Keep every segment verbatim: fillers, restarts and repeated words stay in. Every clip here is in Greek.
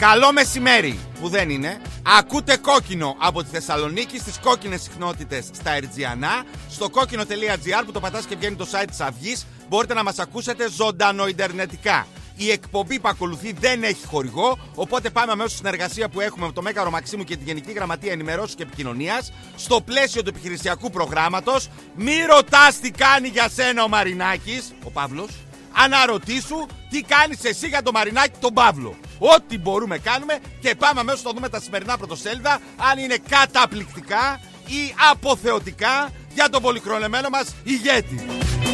Καλό μεσημέρι, που δεν είναι. Ακούτε Κόκκινο από τη Θεσσαλονίκη στις κόκκινες συχνότητες στα Ερτζιανά. Στο κόκκινο τελεία τζι άρ που το πατάς και βγαίνει το site της Αυγής. Μπορείτε να μας ακούσετε ζωντανοιντερνετικά. Η εκπομπή που ακολουθεί δεν έχει χορηγό, οπότε πάμε αμέσως στην συνεργασία που έχουμε με το Μέγαρο Μαξίμου και τη Γενική Γραμματεία Ενημερώσεως και Επικοινωνίας. Στο πλαίσιο του επιχειρησιακού προγράμματος, μη ρωτάς τι κάνει για σένα ο Μαρινάκης, ο Παύλος. Αναρωτήσου τι κάνεις εσύ για το Μαρινάκη τον Παύλο. Ό,τι μπορούμε κάνουμε και πάμε αμέσως να δούμε τα σημερινά πρωτοσέλιδα, αν είναι καταπληκτικά ή αποθεωτικά για τον πολυχρονεμένο μας ηγέτη.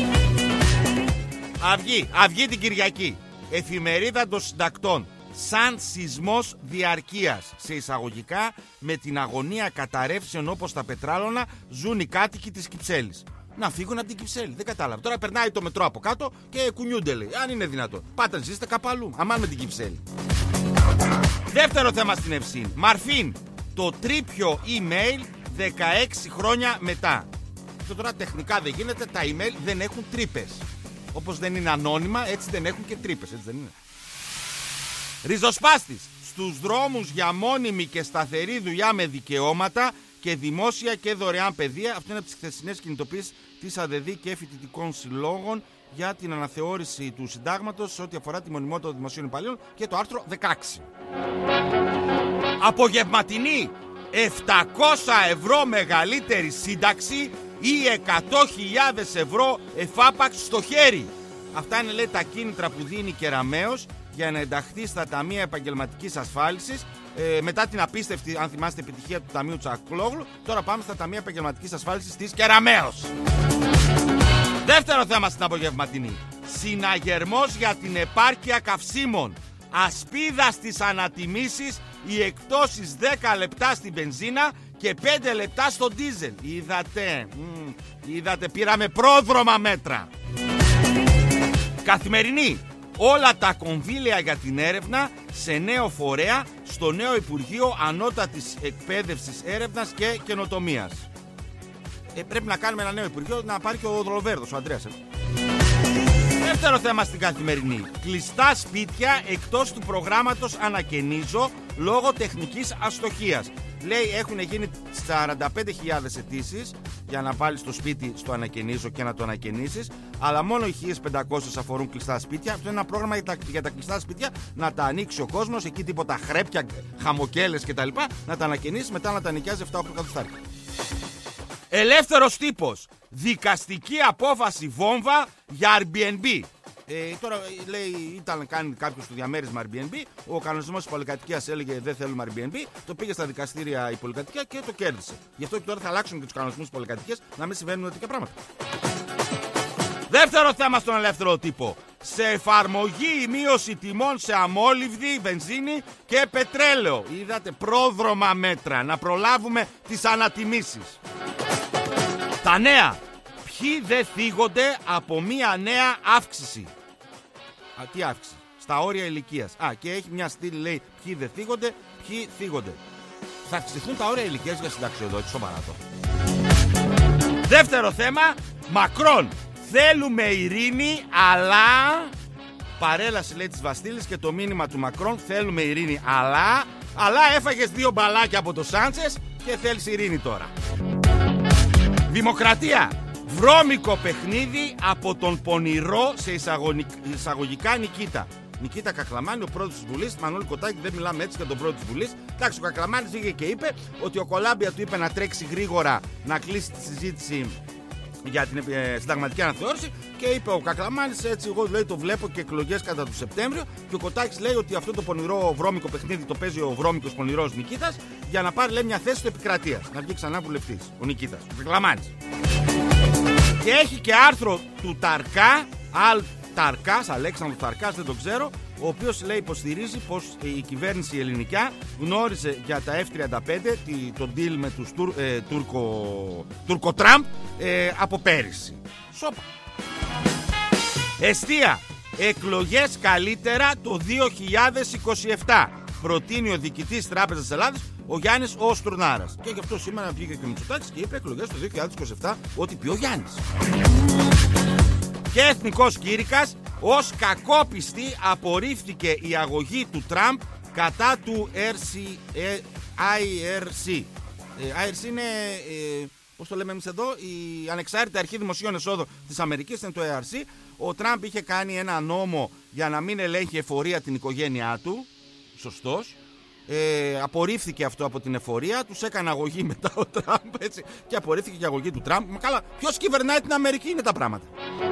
Αυγή, Αυγή την Κυριακή. Εφημερίδα των συντακτών. Σαν σεισμός διαρκείας, σε εισαγωγικά, με την αγωνία καταρρεύσεων όπως τα πετράλωνα ζουν οι κάτοικοι της Κυψέλης. Να φύγουν από την Κυψέλη, δεν κατάλαβα. Τώρα περνάει το μετρό από κάτω και κουνιούνται, λέει. Αν είναι δυνατόν. Πάτε, ζήστε κάπου αλλού. Αμάν με την Κυψέλη. Δεύτερο θέμα στην Ευσύνη. Μαρφίν, το τρίπιο email δεκαέξι χρόνια μετά. Αυτό τώρα τεχνικά δεν γίνεται, τα email δεν έχουν τρύπες. Όπως δεν είναι ανώνυμα, έτσι δεν έχουν και τρύπες, έτσι δεν είναι. Ριζοσπάστης, στους δρόμους για μόνιμη και σταθερή δουλειά με δικαιώματα και δημόσια και δωρεάν παιδεία. Αυτό είναι από τις χθεσινές κινητοποίησεις της ΑΔΕΔΗ και φοιτητικών συλλόγων για την αναθεώρηση του συντάγματος σε ό,τι αφορά τη μονιμότητα των δημοσίων υπαλλήλων και το άρθρο δεκαέξι. Απογευματινή, επτακόσια ευρώ μεγαλύτερη σύνταξη ή εκατό χιλιάδες ευρώ εφάπαξ στο χέρι. Αυτά είναι, λέει, τα κίνητρα που δίνει η Κεραμέως για να ενταχθεί στα ταμεία επαγγελματικής ασφάλισης. Ε, μετά την απίστευτη, αν θυμάστε, επιτυχία του Ταμείου Τσακλόγλου, τώρα πάμε στα ταμεία επαγγελματικής ασφάλισης της Κεραμέως. Δεύτερο θέμα στην απογευματινή. Συναγερμός για την επάρκεια καυσίμων. Ασπίδα στις ανατιμήσεις, οι εκτόσεις δέκα λεπτά στην βενζίνα και πέντε λεπτά στο ντίζελ. Είδατε, μ, είδατε, πήραμε πρόδρομα μέτρα. Καθημερινή. Όλα τα κονδύλια για την έρευνα σε νέο φορέα στο νέο Υπουργείο Ανώτατης Εκπαίδευσης, Έρευνας και Καινοτομίας. Ε, πρέπει να κάνουμε ένα νέο Υπουργείο, να πάρει και ο Δολοβέρδος, ο Αντρέας. Ε. Δεύτερο θέμα στην Καθημερινή. Κλειστά σπίτια εκτός του προγράμματος Ανακαινίζω λόγω τεχνικής αστοχίας. Λέει, έχουν γίνει σαράντα πέντε χιλιάδες αιτήσεις για να βάλεις το σπίτι στο Ανακαινίζω και να το ανακαινήσεις, αλλά μόνο οι χίλιες πεντακόσιες αφορούν κλειστά σπίτια. Αυτό είναι ένα πρόγραμμα για τα, για τα κλειστά σπίτια, να τα ανοίξει ο κόσμος, εκεί τίποτα χρέπια, χαμοκέλες κτλ. Να τα ανακαινήσεις, μετά να τα νοικιάζει επτά οκτώ εκατοστάρικα. Ελεύθερος τύπος. Δικαστική απόφαση βόμβα για Airbnb. Ε, τώρα λέει, ήταν κάνει κάποιος στο διαμέρισμα Airbnb. Ο κανονισμός της πολυκατοικίας έλεγε δεν θέλουμε Airbnb. Το πήγε στα δικαστήρια η πολυκατοικία και το κέρδισε. Γι' αυτό και τώρα θα αλλάξουν και τους κανονισμούς της πολυκατοικίας να μην συμβαίνουν τέτοια πράγματα. Δεύτερο θέμα στον ελεύθερο τύπο. Σε εφαρμογή η μείωση τιμών σε αμόλυβδη, βενζίνη και πετρέλαιο. Είδατε, πρόδρομα μέτρα να προλάβουμε τις ανατιμήσεις. Τα νέα. Ποιοι δεν θίγονται από μία νέα αύξηση. Α, τι αύξηση? Στα όρια ηλικίας. Α, και έχει μια στήλη, λέει, ποιοι δεν θίγονται, ποιοι θίγονται. Θα αυξηθούν τα όρια ηλικίας για συνταξιοδότηση, σοβαρά το. Δεύτερο θέμα, Μακρόν. Θέλουμε ειρήνη, αλλά... Παρέλαση, λέει, της Βαστίλης και το μήνυμα του Μακρόν, θέλουμε ειρήνη, αλλά... Αλλά έφαγες δύο μπαλάκια από το Σάντσες και θέλεις ειρήνη τώρα. Δημοκρατία. Βρώμικο παιχνίδι από τον πονηρό σε εισαγωγικά Νικήτα. Νικήτα Κακλαμάνη, ο πρόεδρος της Βουλής. Μανώλη Κοτάκη, δεν μιλάμε έτσι για τον πρόεδρο της Βουλής. Εντάξει, ο Κακλαμάνης βγήκε και είπε ότι ο Κολάμπια του είπε να τρέξει γρήγορα να κλείσει τη συζήτηση για την ε, συνταγματική αναθεώρηση. Και είπε ο Κακλαμάνης, έτσι εγώ, λέει, το βλέπω και εκλογές κατά το Σεπτέμβριο. Και ο Κοτάκης λέει ότι αυτό το πονηρό βρώμικο παιχνίδι το παίζει ο βρώμικος πονηρός Νικήτας για να πάρει, λέει, μια θέση του επικρατείας. Να βγει ξανά βουλευτής ο Νικήτας, ο Κακλαμάνης. Και έχει και άρθρο του Ταρκά, Αλ Ταρκάς, Αλέξανδρου Ταρκάς, δεν το ξέρω, ο οποίος, λέει, υποστηρίζει πως η κυβέρνηση ελληνικά γνώριζε για τα εφ τριάντα πέντε το deal με τους Τουρ, ε, Τούρκο, Τούρκο Τραμπ ε, από πέρυσι. Σόπα. Εστία. Εκλογές καλύτερα το δύο χιλιάδες είκοσι επτά. Προτείνει ο διοικητής Τράπεζας της Ελλάδας, ο Γιάννης ο Στουρνάρας. Και γι' αυτό σήμερα βγήκε και ο Μητσοτάκης και είπε εκλογές το δύο χιλιάδες είκοσι επτά ό,τι πει ο Γιάννης. Και εθνικός κήρυκας, ως κακόπιστη απορρίφθηκε η αγωγή του Τραμπ κατά του άι αρ σι. άι αρ σι είναι, ε, πώς το λέμε εμείς εδώ, η Ανεξάρτητη Αρχή Δημοσίων Εσόδων της Αμερικής, είναι το έι αρ σι. Ο Τραμπ είχε κάνει ένα νόμο για να μην ελέγχει εφορία την οικογένειά του. Σωστός. Ε, απορρίφθηκε αυτό από την εφορία. Τους έκανε αγωγή μετά ο Τραμπ, έτσι, και απορρίφθηκε και η αγωγή του Τραμπ. Μα καλά, ποιος κυβερνάει την Αμερική, είναι τα πράγματα.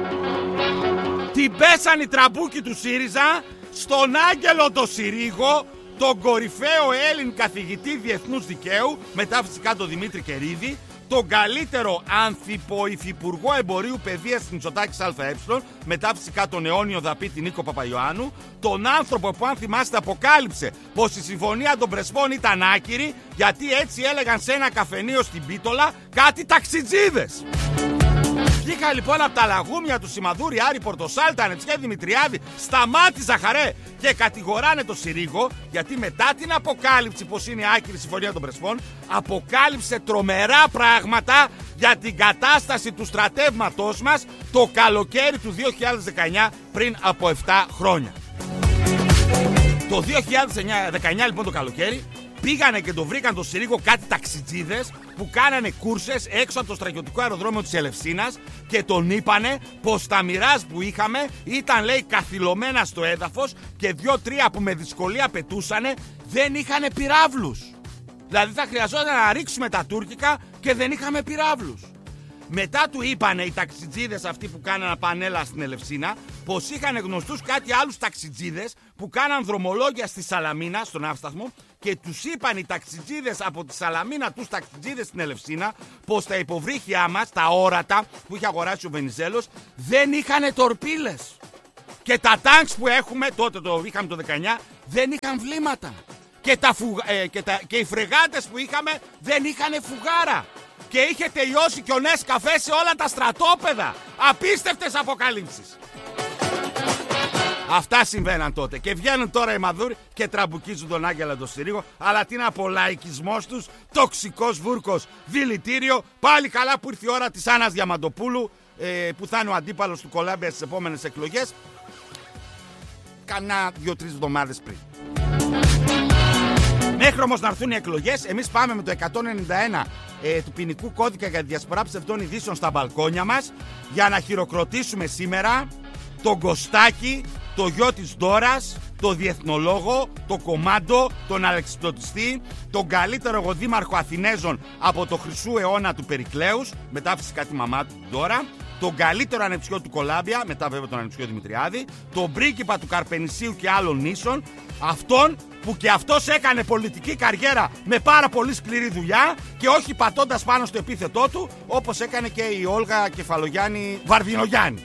Την πέσαν οι τραμπούκοι του ΣΥΡΙΖΑ στον Άγγελο το Συρίγο, τον κορυφαίο Έλλην καθηγητή διεθνούς δικαίου, μετά φυσικά τον Δημήτρη Κερίδη, τον καλύτερο ανθιποϊφυπουργό εμπορίου παιδείας της Μητσοτάκης ΑΕ, μετά φυσικά τον αιώνιο δαπίτη Νίκο Παπαϊωάννου, τον άνθρωπο που, αν θυμάστε, αποκάλυψε πως η συμφωνία των Πρεσπών ήταν άκυρη, γιατί έτσι έλεγαν σε ένα καφενείο στην Πίτολα κάτι ταξιτζίδες. Βγήκα λοιπόν από τα λαγούμια του Σιμαδούρη, Άρη Πορτοσάλτα, Νετσιέ Δημητριάδη, Σταμάτη Ζαχαρέ και κατηγοράνε το Συρίγο, γιατί μετά την αποκάλυψη πως είναι άκυρη συμφωνία των Πρεσπών, αποκάλυψε τρομερά πράγματα για την κατάσταση του στρατεύματός μας το καλοκαίρι του δύο χιλιάδες δεκαεννιά, πριν από επτά χρόνια. Το δύο χιλιάδες δεκαεννιά λοιπόν το καλοκαίρι πήγανε και το βρήκαν το Συρίγο κάτι ταξιτζίδες που κάνανε κούρσες έξω από το στρατιωτικό αεροδρόμιο της Ελευσίνας και τον είπανε πως τα μοιράζ που είχαμε ήταν, λέει, καθυλωμένα στο έδαφος και δυο-τρία που με δυσκολία πετούσανε δεν είχανε πυράβλους. Δηλαδή θα χρειαζόταν να ρίξουμε τα τουρκικά και δεν είχαμε πυράβλους. Μετά του είπανε οι ταξιτζίδες αυτοί που κάνανε πανέλα στην Ελευσίνα πως είχαν γνωστούς κάτι άλλους ταξιτζίδες που κάναν δρομολόγια στη Σαλαμίνα, στον Αύσταθμο, και τους είπαν οι ταξιτζίδες από τη Σαλαμίνα τους ταξιτζίδες στην Ελευσίνα πως τα υποβρύχια μας, τα όρατα που είχε αγοράσει ο Βενιζέλος, δεν είχαν τορπίλες. Και τα τάγκς που έχουμε, τότε το είχαμε το δεκαεννιά, δεν είχαν βλήματα. Και, τα φουγα... ε, και, τα... και οι φρεγάτες που είχαμε δεν είχαν φουγάρα. Και είχε τελειώσει και ο Νεσκαφέ σε όλα τα στρατόπεδα. Απίστευτες αποκαλύψεις. Αυτά συμβαίναν τότε. Και βγαίνουν τώρα οι Μαδούροι και τραμπουκίζουν τον Άγγελο τον Συρίγο. Αλλά τι να πω, λαϊκισμός τους, τοξικός βούρκος, δηλητήριο. Πάλι καλά που ήρθε η ώρα της Άννας Διαμαντοπούλου, ε, που θα είναι ο αντίπαλος του Κολάμπια στις επόμενες εκλογές. Κανά δύο-τρεις εβδομάδες πριν. Μέχρι όμως να έρθουν οι εκλογές, εμείς πάμε με το εκατόν ενενήντα ένα ε, του ποινικού κώδικα για τη διασπορά ψευδών ειδήσεων στα μπαλκόνια μας, για να χειροκροτήσουμε σήμερα τον Κωστάκη, το γιο της Ντόρας, το διεθνολόγο, το κομμάντο, τον αλεξιπτωτιστή, τον καλύτερο εγωδήμαρχο Αθηνέζων από το χρυσού αιώνα του Περικλέους, μετά φυσικά τη μαμά του Ντόρα, τον καλύτερο ανεψιό του Κολάμπια, μετά βέβαια τον ανεψιό Δημητριάδη, τον πρίγκιπα του Καρπενησίου και άλλων νήσων, αυτόν που και αυτός έκανε πολιτική καριέρα με πάρα πολύ σκληρή δουλειά και όχι πατώντας πάνω στο επίθετό του, όπως έκανε και η Όλγα Κεφαλογιάννη Βαρδινογιάννη.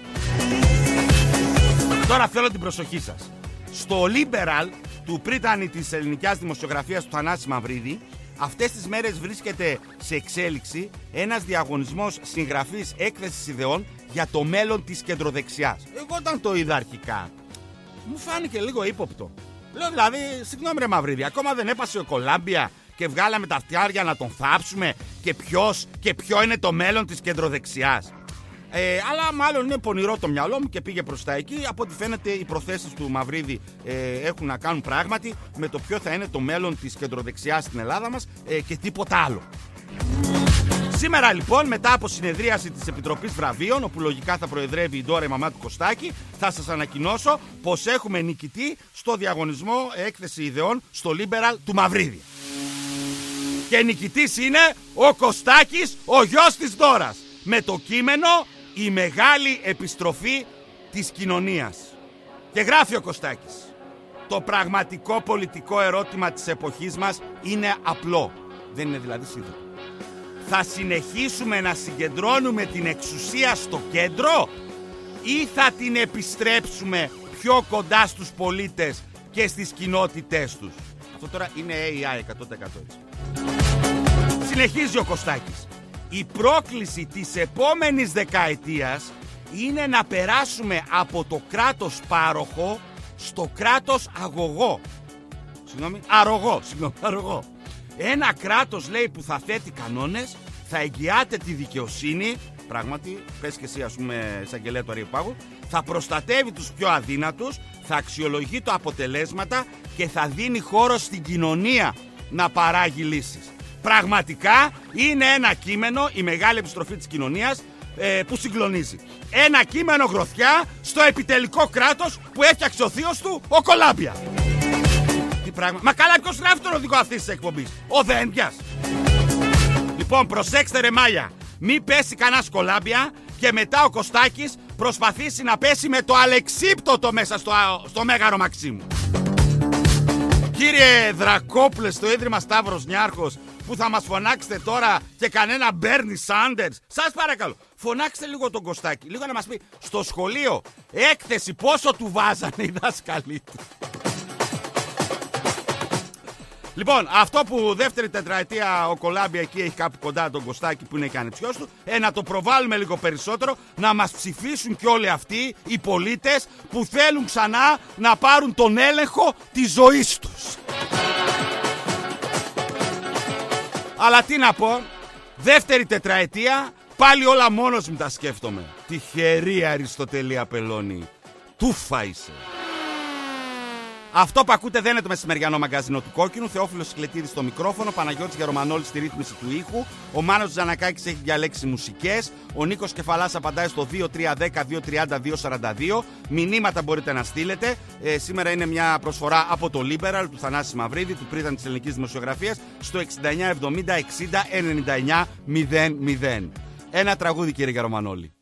Τώρα θέλω την προσοχή σας. Στο Liberal του πρίτανη της ελληνικιάς δημοσιογραφίας του Θανάση Μαυρίδη, αυτές τις μέρες βρίσκεται σε εξέλιξη ένας διαγωνισμός συγγραφής έκθεσης ιδεών για το μέλλον της κεντροδεξιάς. Εγώ όταν το είδα αρχικά, μου φάνηκε λίγο ύποπτο. Λέω δηλαδή, συγγνώμη ρε Μαυρίδη, ακόμα δεν έπασε ο Κολάμπια και βγάλαμε τα φτιάρια να τον θάψουμε και ποιος και ποιο είναι το μέλλον της κεντροδεξιάς. Ε, αλλά μάλλον είναι πονηρό το μυαλό μου και πήγε προς τα εκεί. Από ό,τι φαίνεται οι προθέσεις του Μαυρίδη ε, έχουν να κάνουν πράγματι με το ποιο θα είναι το μέλλον της κεντροδεξιάς στην Ελλάδα μας ε, και τίποτα άλλο. Σήμερα λοιπόν, μετά από συνεδρίαση της Επιτροπής Βραβείων, όπου λογικά θα προεδρεύει η Ντόρα, η μαμά του Κωστάκη, θα σας ανακοινώσω πως έχουμε νικητή στο διαγωνισμό έκθεση ιδεών στο Liberal του Μαυρίδη. Και νικητής είναι ο Κωστάκης, ο γιος της Ντόρας, με το κείμενο «Η μεγάλη επιστροφή της κοινωνίας». Και γράφει ο Κωστάκης: το πραγματικό πολιτικό ερώτημα της εποχής μας είναι απλό. Δεν είναι δηλαδή σύνθετο. Θα συνεχίσουμε να συγκεντρώνουμε την εξουσία στο κέντρο ή θα την επιστρέψουμε πιο κοντά στους πολίτες και στις κοινότητές τους? Αυτό τώρα είναι έι άι εκατό τοις εκατό έτσι. Συνεχίζει ο Κωστάκης: η πρόκληση της επόμενης δεκαετίας είναι να περάσουμε από το κράτος πάροχο στο κράτος αγωγό. Συγγνώμη, αρρωγό, συγγνώμη, αρρωγό. Ένα κράτος, λέει, που θα θέτει κανόνες, θα εγγυάται τη δικαιοσύνη, πράγματι, πες και εσύ ας πούμε εισαγγελέα του Αριοπάγου, θα προστατεύει τους πιο αδύνατους, θα αξιολογεί τα αποτελέσματα και θα δίνει χώρο στην κοινωνία να παράγει λύσεις. Πραγματικά είναι ένα κείμενο, η μεγάλη επιστροφή της κοινωνίας, ε, που συγκλονίζει. Ένα κείμενο γροθιά στο επιτελικό κράτος που έφτιαξε ο θείος του, ο Κολάμπια. Τι πράγμα. Μα καλά, ποιος γράφει τον οδηγό αυτής της εκπομπής? Ο Δέντιας. Λοιπόν, προσέξτε ρε μάγια, μη πέσει κανένας Κολάμπια και μετά ο Κωστάκης προσπαθήσει να πέσει με το αλεξίπτωτο μέσα στο, στο Μέγαρο Μαξίμου. Κύριε Δρακόπουλε, στο Ίδρυμα Σταύρος Νιάρχος, που θα μας φωνάξετε τώρα και κανένα Μπέρνι Σάντερς, σας παρακαλώ, φωνάξτε λίγο τον Κωστάκη, λίγο να μας πει στο σχολείο έκθεση πόσο του βάζανε οι δάσκαλοι του. Λοιπόν, αυτό που δεύτερη τετραετία ο Κολάμπια εκεί έχει κάπου κοντά τον Κωστάκη που είναι και ανεψιός του, ε, να το προβάλλουμε λίγο περισσότερο, να μας ψηφίσουν και όλοι αυτοί οι πολίτες που θέλουν ξανά να πάρουν τον έλεγχο της ζωής τους. Αλλά τι να πω, δεύτερη τετραετία, πάλι όλα μόνος μου τα σκέφτομαι. Τυχερή Αριστοτέλη Απελώνη, τούφα είσαι. Αυτό που ακούτε δεν είναι το μεσημεριανό μαγκαζίνο του Κόκκινου. Θεόφιλος Σκλετίδης στο μικρόφωνο, Παναγιώτης Γερομανόλης στη ρύθμιση του ήχου. Ο Μάνος Τζανακάκης έχει διαλέξει μουσικές. Ο Νίκος Κεφαλάς απαντάει στο δύο τρία ένα μηδέν δύο τριάντα δύο σαράντα δύο. Μηνύματα μπορείτε να στείλετε. Ε, σήμερα είναι μια προσφορά από το Liberal του Θανάση Μαυρίδη, του πρίδαν της ελληνικής δημοσιογραφίας, στο εξήντα εννιά εβδομήντα εξήντα ενενήντα εννιά μηδέν μηδέν. Ένα τραγούδι, κύριε Γερομανόλη.